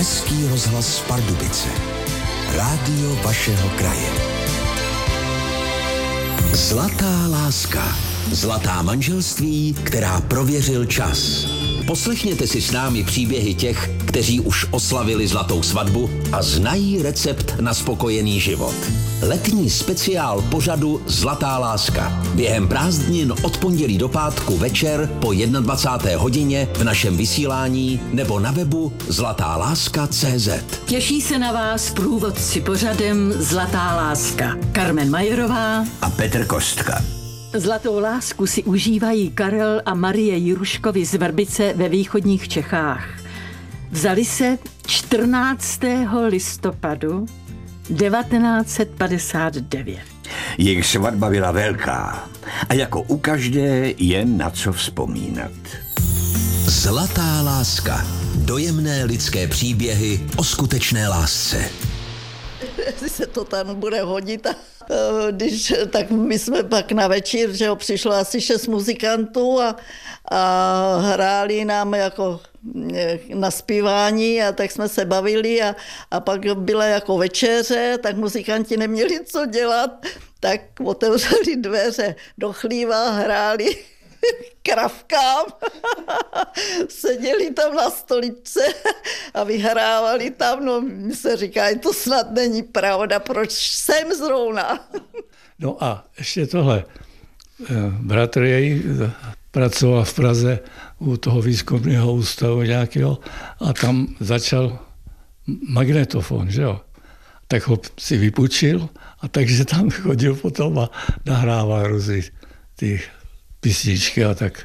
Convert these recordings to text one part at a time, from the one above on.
Český rozhlas Pardubice. Rádio vašeho kraje. Zlatá láska. Zlatá manželství, která prověřil čas. Poslechněte si s námi příběhy těch, kteří už oslavili zlatou svatbu a znají recept na spokojený život. Letní speciál pořadu Zlatá láska. Během prázdnin od pondělí do pátku večer po 21. hodině v našem vysílání nebo na webu zlatáláska.cz. Těší se na vás průvodci pořadem Zlatá láska. Karmen Majerová a Petr Kostka. Zlatou lásku si užívají Karel a Marie Jiruškovi z Vrbice ve východních Čechách. Vzali se 14. listopadu 1959. Jejich svatba byla velká a jako u každé je na co vzpomínat. Zlatá láska. Dojemné lidské příběhy o skutečné lásce. Jestli se to tam bude hodit, tak my jsme pak na večer, že přišlo asi 6 muzikantů a hráli nám jako na zpívání a tak jsme se bavili a pak byla jako večeře, tak muzikanti neměli co dělat, tak otevřeli dveře do chlíva, hráli kravkám, seděli tam na stoličce a vyhrávali tam, no mi se říká, to snad není pravda, proč jsem zrovna. No a ještě tohle, bratr jej pracoval v Praze u toho výzkumného ústavu nějakého a tam začal magnetofon, že jo. Tak ho si vypůjčil a takže tam chodil potom a nahrával různý ty písničky a tak.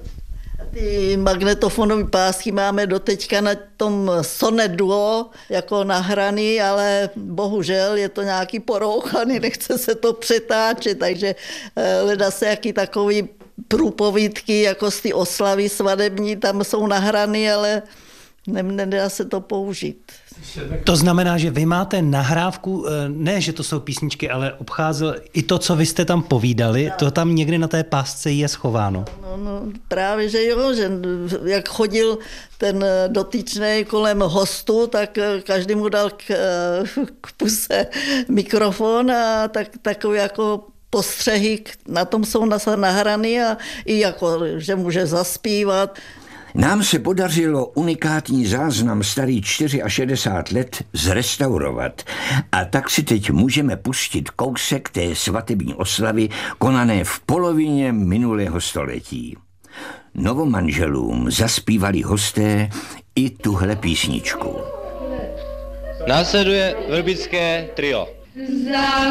Ty magnetofonové pásky máme doteďka na tom Sonet Duo jako nahraný, ale bohužel je to nějaký porouchaný, nechce se to přetáčet, takže hledá se jaký takový průpovídky jako z ty oslavy svadební, tam jsou nahraný, ale nedá se to použít. To znamená, že vy máte nahrávku, ne, že to jsou písničky, ale obcházel i to, co vy jste tam povídali, to tam někdy na té pásce je schováno. No, právě, že jo, že jak chodil ten dotyčný kolem hostu, tak každý mu dal k puse mikrofon a takový jako postřehy na tom jsou nahraný a i jako, že může zaspívat. Nám se podařilo unikátní záznam starý 64 let zrestaurovat a tak si teď můžeme pustit kousek té svatební oslavy konané v polovině minulého století. Novomanželům zaspívali hosté i tuhle písničku. Následuje vrbické trio.